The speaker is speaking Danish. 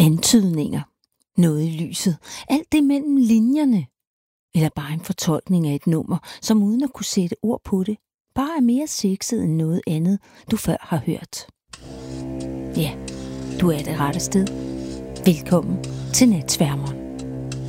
Antydninger, noget i lyset, alt det mellem linjerne, eller bare en fortolkning af et nummer, som uden at kunne sætte ord på det, bare er mere sexet end noget andet, du før har hørt. Ja, du er det rette sted. Velkommen til Natsværmeren.